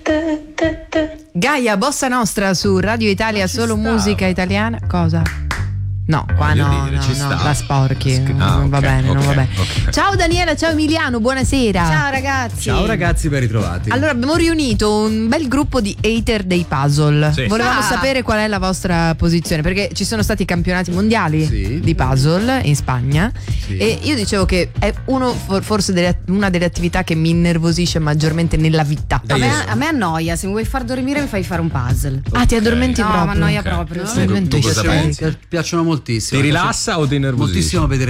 Gaia, Bossa Nostra su Radio Italia, solo musica italiana. Cosa? No, qua no, la sporchi. Non va bene, non va bene. Okay. Ciao Daniela, ciao Emiliano, buonasera. Ciao ragazzi. Ciao ragazzi, ben ritrovati. Allora, abbiamo riunito un bel gruppo di hater dei puzzle. Sì. Volevamo sapere qual è la vostra posizione, perché ci sono stati campionati mondiali di puzzle in Spagna. Sì. E io dicevo che è forse una delle attività che mi innervosisce maggiormente nella vita. A me annoia, se mi vuoi far dormire mi fai fare un puzzle. Ah, ti addormenti proprio? No, mi annoia proprio. Tu cosa pensi? Piacciono moltissimo. Ti rilassa o ti innervosisce? Moltissimo vedere